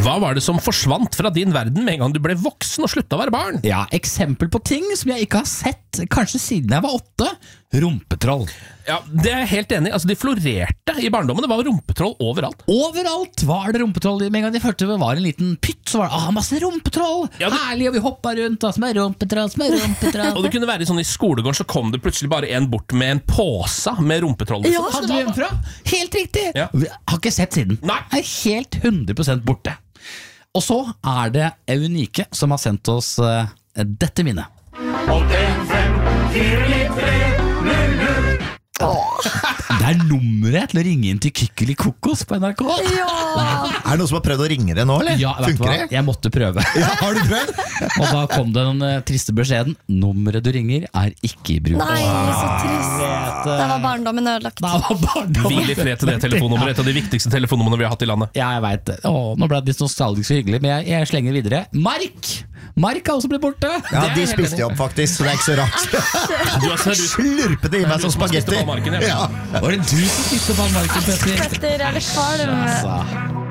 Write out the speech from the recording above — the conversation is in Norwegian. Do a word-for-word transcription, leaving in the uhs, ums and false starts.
Hva var det som forsvant fra din verden med en gang du ble voksen og sluttet å være barn? Ja, eksempel på ting som jeg ikke har sett, kanskje siden jeg var åtte. Rumpetroll. Ja, det er jeg helt enig i. Altså, de florerte i barndommen. Det var rumpetroll overalt. Overalt var det rumpetroll. Med en gang de følte det var en liten pytt, så var det ah, masse rumpetroll. Ja, det... Herlig, og vi hoppet rundt, og smør rumpetroll, smør rumpetroll. Og det kunne være sånn i skolegården, så kom det plutselig bare en bort med en påse med rumpetroll. Ja, hadde du hjemmefra? Helt riktig. Ja. Har ikke sett siden. Nei. Er helt hundre prosent borte. Og så er det Eunike som har sendt oss uh, dette minnet. Det er nummeret til å ringe inn til Kykkeli Kokos på N R K. Ja. Er det noen som har prøvd å ringe det nå, eller? Ja, vet du Funker hva? det? Jeg måtte prøve. Ja, har du prøvd? Og da kom den uh, triste beskjeden. Nummeret du ringer er ikke i bruk. Nei, så trist. Vet, uh, Det var barndommen ødelagt. Det var barndommen. Hvil i fred til det telefonnummeret. Et av de viktigste telefonnumrene vi har hatt i landet. Ja, jeg vet det. Åh, nå ble det litt nostalgisk og hyggelig, men jeg, jeg slenger videre. Mark! Mark har også blitt borte. Ja, de spiste jeg opp faktisk, så det er ikke så rart. Du, altså, du... Slurpet det i meg som spagetti. Ja. Var det du som spiste på Marken, Petter? Petter er litt kvalm. Altså.